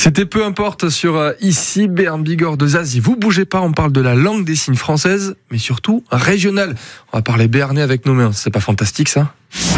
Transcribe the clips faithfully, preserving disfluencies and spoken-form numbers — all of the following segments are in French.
C'était peu importe sur euh, ici, Berne Bigorre de Zazie. Vous bougez pas, on parle de la langue des signes française, mais surtout régionale. On va parler béarnais avec nos mains. C'est pas fantastique ça ?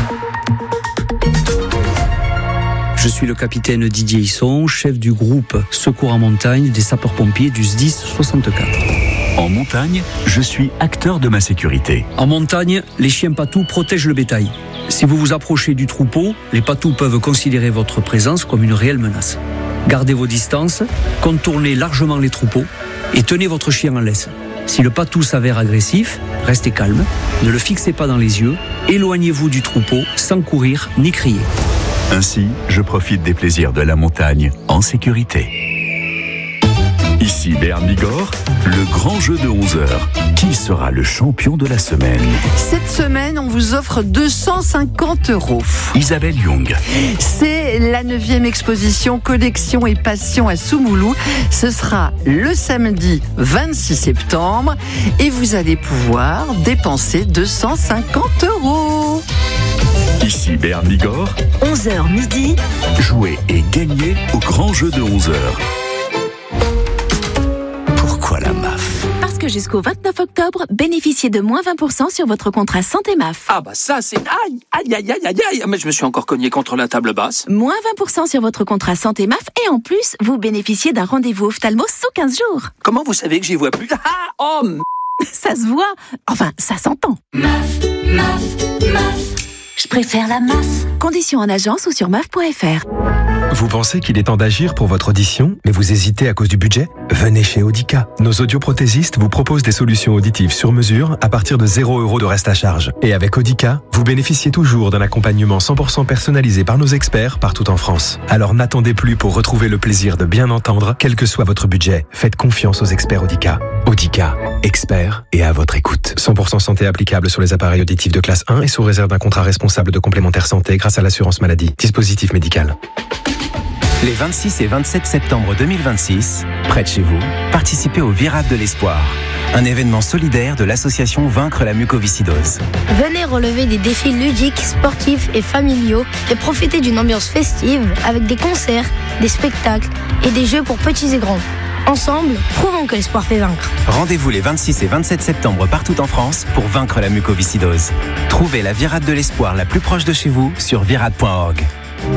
Je suis le capitaine Didier Hisson, chef du groupe Secours en montagne des sapeurs-pompiers du S D I S soixante-quatre. En montagne, je suis acteur de ma sécurité. En montagne, les chiens patous protègent le bétail. Si vous vous approchez du troupeau, les patous peuvent considérer votre présence comme une réelle menace. Gardez vos distances, contournez largement les troupeaux et tenez votre chien en laisse. Si le patou s'avère agressif, restez calme, ne le fixez pas dans les yeux, éloignez-vous du troupeau sans courir ni crier. Ainsi, je profite des plaisirs de la montagne en sécurité. Ici Berne Bigorre, le grand jeu de onze heures. Qui sera le champion de la semaine ? Cette semaine, on vous offre deux cent cinquante euros. Isabelle Young. C'est la neuvième exposition Collection et Passion à Soumoulou. Ce sera le samedi vingt-six septembre et vous allez pouvoir dépenser deux cent cinquante euros. Ici Berne Bigorre, onze heures midi. Jouez et gagnez au grand jeu de onze heures. Pourquoi la M A F ? Parce que jusqu'au vingt-neuf octobre, bénéficiez de moins vingt pour cent sur votre contrat santé M A F. Ah bah ça c'est... Aïe, aïe, aïe, aïe, aïe, aïe. Mais je me suis encore cogné contre la table basse. Moins vingt pour cent sur votre contrat santé M A F et en plus, vous bénéficiez d'un rendez-vous ophtalmo sous quinze jours. Comment vous savez que j'y vois plus ? Ah, oh, m... Ça se voit. Enfin, ça s'entend. M A F, M A F, M A F. Je préfère la M A F. Conditions en agence ou sur M A F point F R. Vous pensez qu'il est temps d'agir pour votre audition, mais vous hésitez à cause du budget ? Venez chez Audica. Nos audioprothésistes vous proposent des solutions auditives sur mesure à partir de zéro euro de reste à charge. Et avec Audica, vous bénéficiez toujours d'un accompagnement cent pour cent personnalisé par nos experts partout en France. Alors n'attendez plus pour retrouver le plaisir de bien entendre, quel que soit votre budget. Faites confiance aux experts Audica. Audica, experts et à votre écoute. cent pour cent santé applicable sur les appareils auditifs de classe un et sous réserve d'un contrat responsable de complémentaire santé grâce à l'assurance maladie. Dispositif médical. Les vingt-six et vingt-sept septembre deux mille vingt-six, près de chez vous, participez au Virade de l'Espoir, un événement solidaire de l'association Vaincre la mucoviscidose. Venez relever des défis ludiques, sportifs et familiaux et profiter d'une ambiance festive avec des concerts, des spectacles et des jeux pour petits et grands. Ensemble, prouvons que l'espoir fait vaincre. Rendez-vous les vingt-six et vingt-sept septembre partout en France pour vaincre la mucoviscidose. Trouvez la Virade de l'Espoir la plus proche de chez vous sur virade point org.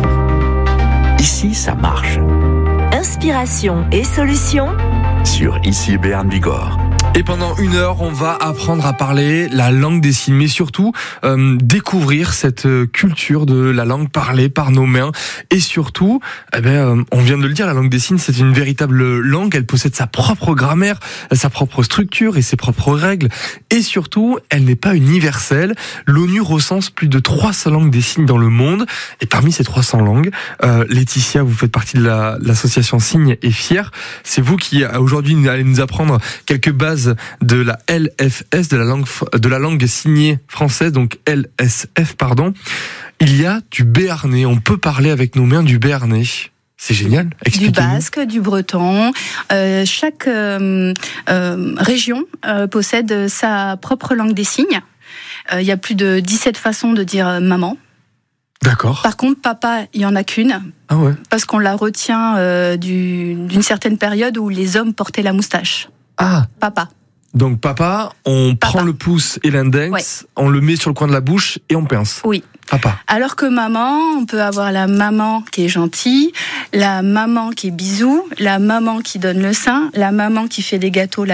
Ici, ça marche. Inspiration et solutions Sur Ici Berne Bigorre. Et pendant une heure, on va apprendre à parler la langue des signes, mais surtout euh, découvrir cette culture de la langue parlée par nos mains. Et surtout, eh ben, euh, on vient de le dire, la langue des signes, c'est une véritable langue. Elle possède sa propre grammaire, sa propre structure et ses propres règles. Et surtout, elle n'est pas universelle. L'ONU recense plus de trois cents langues des signes dans le monde. Et parmi ces trois cents langues, euh, Laetitia, vous faites partie de la, l'association Signes et Fiers. C'est vous qui aujourd'hui allez nous apprendre quelques bases de la L F S, de la langue, de la langue signée française, donc L S F, pardon. Il y a du béarnais. On peut parler avec nos mains du béarnais. C'est génial. Du basque, du breton. Euh, chaque euh, euh, région euh, possède sa propre langue des signes. Euh, il y a plus de dix-sept façons de dire maman. D'accord. Par contre, papa, il y en a qu'une. Ah ouais. Parce qu'on la retient euh, du, d'une certaine période où les hommes portaient la moustache. Ah. Papa. Donc papa, on papa. prend le pouce et l'index, ouais. On le met sur le coin de la bouche et on pince. Oui. Papa. Alors que maman, on peut avoir la maman qui est gentille, la maman qui est bisou, la maman qui donne le sein, la maman qui fait des gâteaux, la